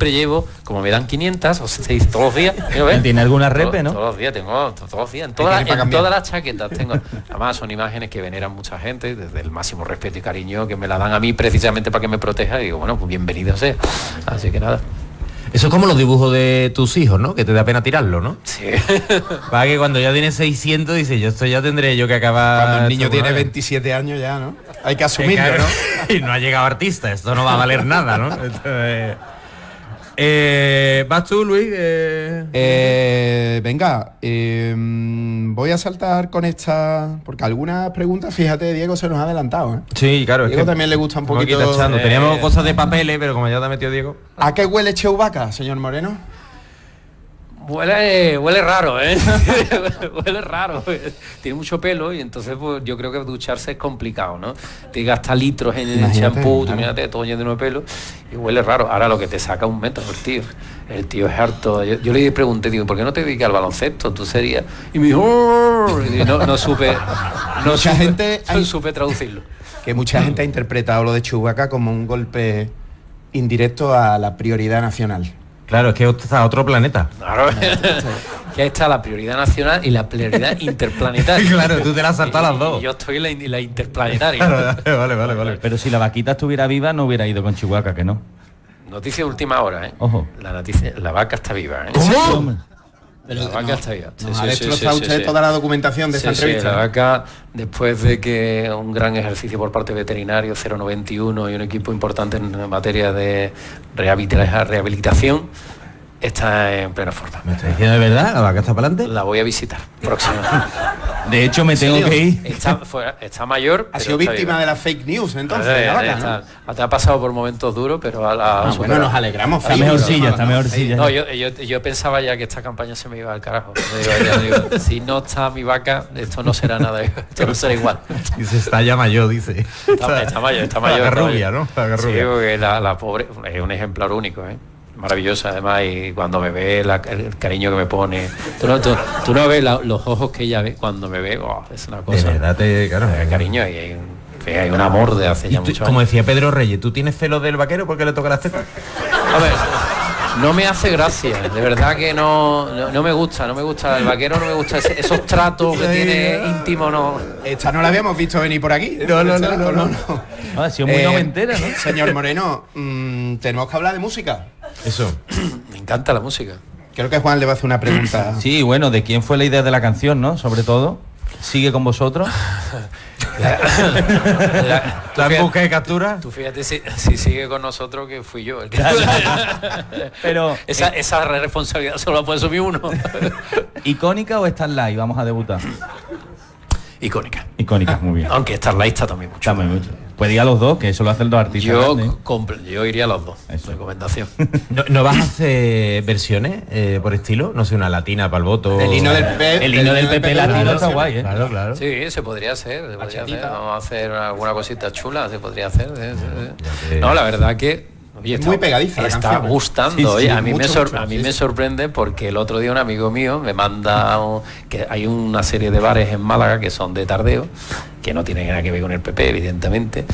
siempre llevo, como me dan 500 o 6 todos los días. ¿Tiene alguna repe, no? Todos los días, todos los días, en todas las chaquetas tengo. Además son imágenes que veneran mucha gente, desde el máximo respeto y cariño, que me la dan a mí precisamente para que me proteja, y digo, bueno, pues bienvenido sea. Así que nada. Eso es como los dibujos de tus hijos, ¿no? Que te da pena tirarlo, ¿no? Sí. Para que cuando ya tienes 600, dice, esto ya tendré yo que acabar... Cuando el niño tiene 27 años ya, ¿no? Hay que asumirlo, claro, ¿no? Y no ha llegado artista, esto no va a valer nada, ¿no? ¿Vas tú, Luis? Venga, voy a saltar con esta... Porque algunas preguntas, fíjate, Diego se nos ha adelantado, ¿eh? Sí, claro. Diego también le gusta un poquito... Teníamos cosas de papeles, pero como ya te ha metido Diego... ¿A qué huele Chewbacca, señor Moreno? Huele raro, ¿eh? Huele raro. Tiene mucho pelo y entonces pues, yo creo que ducharse es complicado, ¿no? Te gasta litros en el champú, imagínate, todo lleno de pelo y huele raro. Ahora lo que te saca un metro el tío es harto. Yo le pregunté, digo, ¿por qué no te dedicas al baloncesto? Tú serías... Y me dijo... Y no supe traducirlo. Que mucha gente ha interpretado lo de Chewbacca como un golpe indirecto a la prioridad nacional. Claro, es que está a otro planeta. Claro, que ahí está la prioridad nacional y la prioridad interplanetaria. Claro, tú te la has saltado las dos. Y yo estoy en la interplanetaria. Vale. Pero si la vaquita estuviera viva, no hubiera ido con Chihuahua, que no. Noticia de última hora, ¿eh? Ojo. La vaca está viva, ¿eh? ¿Cómo? La vaca está viva. Nos ha destrozado usted toda la documentación de esta entrevista. La vaca, después de que un gran ejercicio por parte de veterinario 091 y un equipo importante en materia de rehabilitación, está en plena forma. ¿Me estás diciendo de verdad? ¿La vaca está para adelante? La voy a visitar próxima. De hecho, me tengo que ir. Está mayor. Ha sido víctima de la fake news, entonces, la vaca, ¿no? Te ha pasado por momentos duros, pero bueno, nos alegramos. Está mejorcilla. No, yo pensaba ya que esta campaña se me iba al carajo. Digo, si no está mi vaca, esto no será nada, esto no será igual. Dice, está ya mayor, dice. Está mayor. La rubia, ¿no? Sí, porque la pobre es un ejemplar único, ¿eh? Maravillosa, además, y cuando me ve el cariño que me pone, tú no ves los ojos que ella ve cuando me ve, es una cosa de verdad, claro, cariño, y hay un amor de hace ya mucho años. Como decía Pedro Reyes, ¿tú tienes celos del vaquero porque le toca las tetas? A ver, no me hace gracia, de verdad que no me gusta el vaquero, no me gusta esos tratos que tiene íntimo, no. Esta no la habíamos visto venir por aquí. No. Ha sido muy noventera, ¿no? Señor Moreno, tenemos que hablar de música. Eso. Me encanta la música. Creo que Juan le va a hacer una pregunta. Sí, bueno, ¿de quién fue la idea de la canción, no? Sobre todo, ¿sigue con vosotros? ¿La busca de captura? Tú fíjate si sigue con nosotros, que fui yo el que... Pero esa responsabilidad solo la puede asumir uno. ¿Icónica o Starlight? Vamos a debutar. Icónica, muy bien. aunque Starlight está también mucho. Pues diga los dos, que eso lo hacen los artistas. Yo iría a los dos. Eso. Recomendación. ¿No vas a hacer versiones por estilo? No sé, una latina para el voto. El himno del PP latino está guay, ¿eh? Claro. Sí, se podría hacer. Vamos a hacer alguna cosita chula, se podría hacer. No, la verdad que... Oye, muy pegadiza la está canción. Gustando. Sí, a mí mucho, me sorprende porque el otro día un amigo mío me manda que hay una serie de bares en Málaga que son de tardeo, que no tienen nada que ver con el PP, evidentemente,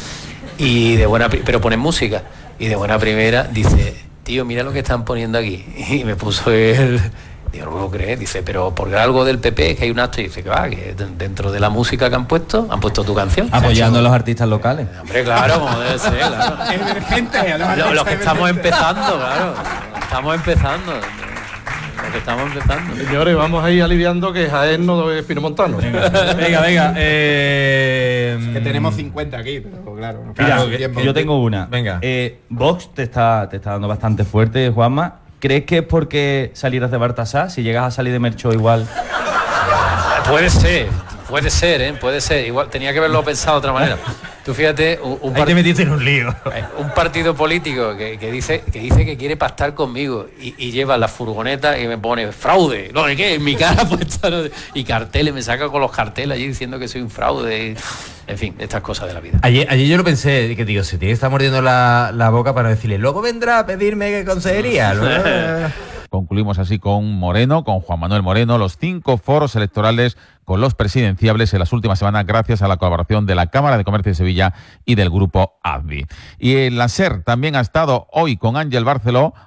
pero ponen música, y de buena primera dice, tío, mira lo que están poniendo aquí, y me puso él. Digo, no lo crees, dice, pero por algo del PP, que hay un acto, y dice que va, que dentro de la música que han puesto tu canción. Apoyando a los artistas locales. Hombre, claro, como debe ser, claro. Emergente, Los que estamos empezando, claro. Estamos empezando. Señores, vamos a ir aliviando que Jaén no es Pinomontano. Venga. Que tenemos 50 aquí, pero claro. Mira, yo tengo una. Venga. Vox te está dando bastante fuerte, Juanma. ¿Crees que es porque salieras de Baltasar? Si llegas a salir de Mercho igual... Puede ser. Igual tenía que haberlo pensado de otra manera. Tú fíjate, Ahí te metiste en un lío. Un partido político que dice que quiere pactar conmigo y lleva la furgoneta y me pone fraude, no sé qué, en mi cara puesta, ¿no? Y carteles, me saca con los carteles allí diciendo que soy un fraude. En fin, estas cosas de la vida. Ayer yo lo pensé, que digo, se tiene que estar mordiendo la boca para decirle, luego vendrá a pedirme que consejería. Concluimos así con Moreno, con Juan Manuel Moreno, los 5 foros electorales con los presidenciables en las últimas semanas, gracias a la colaboración de la Cámara de Comercio de Sevilla y del Grupo ADVI. Y en la SER también ha estado hoy con Ángel Barceló,